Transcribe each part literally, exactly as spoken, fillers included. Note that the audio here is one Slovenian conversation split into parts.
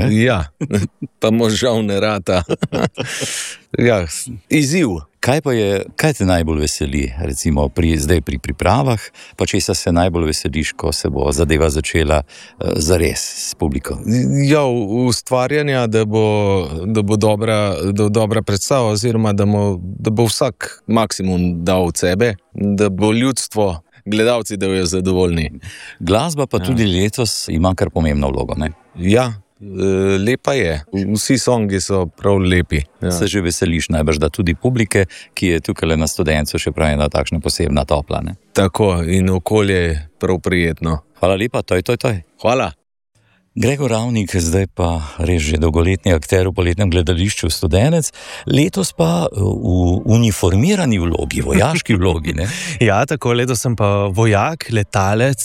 Ne? Ja, pa možal ne rata. Ja, izziv. Kaj pa je, kaj te najbolj veseli, recimo pri, zdaj pri pripravah, pa česa se najbolj veseliš, ko se bo zadeva začela uh, zares s publiko? Ja, ustvarjanja, da bo, da bo dobra, da bo dobra predstava, oziroma da, mo, da bo vsak maksimum dal od sebe, da bo ljudstvo, gledalci, da bojo zadovoljni. Glasba pa tudi ja. letos ima kar pomembno vlogo, ne? Ja. Lepa je. Vsi songi so prav lepi. Ja. Se že veseliš najbrž, da tudi publike, ki je tukaj na Studencu, še pravi ena takšna posebna topla, ne? Tako, in okolje je prav prijetno. Hvala lepa, toj, toj, toj. Hvala. Gregor Ravnik, zdaj pa res že dolgoletni akter v poletnem gledališču Studenec, letos pa v uniformirani vlogi, vojaški vlogi, ne? Ja, tako, letos sem pa vojak, letalec,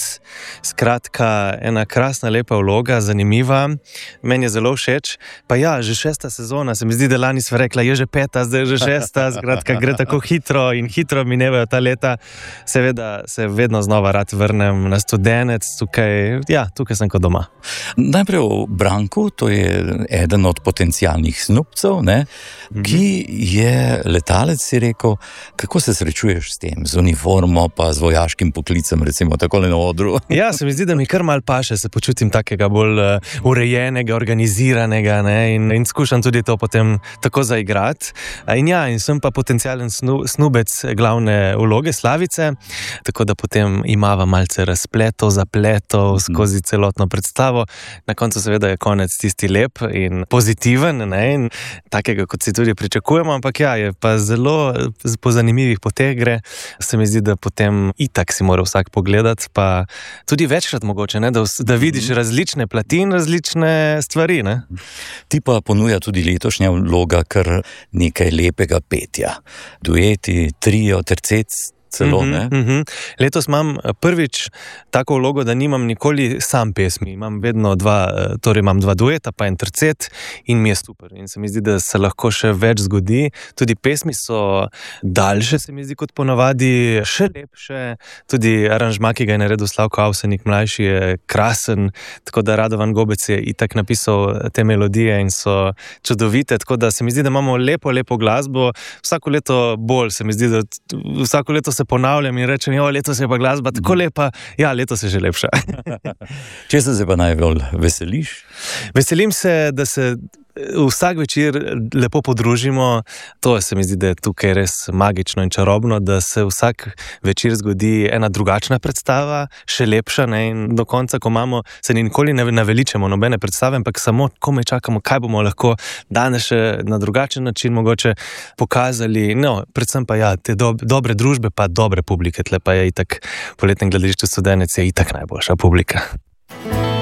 skratka, ena krasna, lepa vloga, zanimiva, meni je zelo všeč, pa ja, že šesta sezona, se mi zdi, da lani sva rekla, je že peta, zdaj je že šesta, skratka, gre tako hitro in hitro minevajo ta leta, seveda se vedno znova rad vrnem na Studenec, tukaj, ja, tukaj sem kot doma. Najprej o Branku, to je eden od potencialnih snubcev, ne, mm-hmm. ki je letalec, si rekel, kako se srečuješ s tem, z uniformo pa z vojaškim poklicem, recimo takole na odru? Ja, se mi zdi, da mi kar mal paše, se počutim takega bolj uh, urejenega, organiziranega, ne, in, in skušam tudi to potem tako zaigrati. In ja, in sem pa potencialen snu, snubec glavne vloge Slavice, tako da potem imava malce razpletov, zapletov skozi celotno predstavo. Na koncu seveda je konec tisti lep in pozitiven, ne, in takega, kot si tudi pričakujemo, ampak ja, je pa zelo po zanimivih poteh gre, se mi zdi, da potem itak si mora vsak pogledati, pa tudi večkrat mogoče, ne, da, da vidiš različne plati in različne stvari, ne. Ti pa ponuja tudi letošnja vloga kar nekaj lepega petja. Dueti, trio, tercet, celo, ne? Mm-hmm, mm-hmm. Letos imam prvič tako vlogo, da nimam nikoli sam pesmi. Imam vedno dva, torej imam dva dueta, pa en tercet in mi je super. In se mi zdi, da se lahko še več zgodi. Tudi pesmi so daljše, se mi zdi, kot ponavadi, še lepše. Tudi aranžma, ki ga je naredil Slavko Avsenik mlajši, je krasen, tako da Radovan Gobec je itak napisal te melodije in so čudovite, tako da se mi zdi, da imamo lepo, lepo glasbo. Vsako leto bolj, se mi zdi, da vsako leto se ponavljam in rečem, jo, letos je pa glasba tako lepa, ja, letos je že lepša. Česa se pa najbolj veseliš? Veselim se, da se vsak večer lepo podružimo, to se mi zdi, da je tukaj res magično in čarobno, da se vsak večer zgodi ena drugačna predstava, še lepša, ne, in do konca, ko imamo, se nikoli ne naveličamo nobene predstave, ampak samo komaj čakamo, kaj bomo lahko danes še na drugačen način mogoče pokazali, no, predvsem pa ja, te do, dobre družbe pa dobre publike, tle pa je itak poletnem gledališču Studenec je itak najboljša publika.